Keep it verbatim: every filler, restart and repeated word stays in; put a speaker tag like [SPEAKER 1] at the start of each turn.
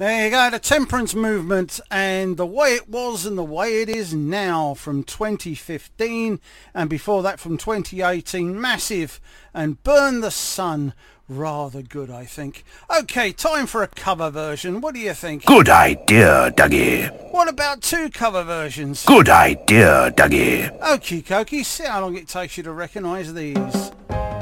[SPEAKER 1] There you go, the Temperance Movement and The Way It Was and The Way It Is Now from twenty fifteen, and before that from twenty eighteen, Massive and Burn the Sun. Rather good, I think. Okay, time for a cover version. What do you think?
[SPEAKER 2] Good idea, Dougie.
[SPEAKER 1] What about two cover versions?
[SPEAKER 2] Good idea, Dougie.
[SPEAKER 1] Okie dokie, see how long it takes you to recognise these.